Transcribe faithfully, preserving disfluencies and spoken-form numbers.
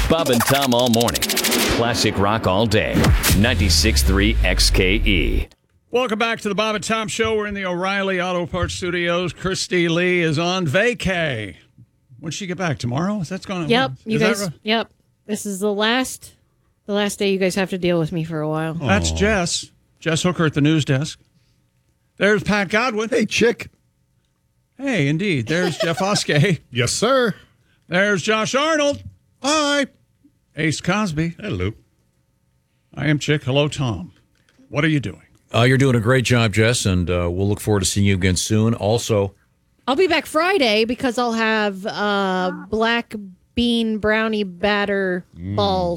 Bob and Tom all morning. Classic rock all day. ninety-six point three X K E. Welcome back to the Bob and Tom Show. We're in the O'Reilly Auto Parts Studios. Christy Lee is on vacay. When'd she get back? Tomorrow? Is that going on? Yep. Is You that guys. right? Yep. This is the last, the last day you guys have to deal with me for a while. That's Jess. Jess Hooker at the news desk. There's Pat Godwin. Hey, chick. Hey, indeed. There's Jeff Oskey. Yes, sir. There's Josh Arnold. Hi. Ace Cosby. Hello. I am Chick. Hello, Tom. What are you doing? Uh, you're doing a great job, Jess, and uh, we'll look forward to seeing you again soon. Also, I'll be back Friday because I'll have uh, black bean brownie batter balls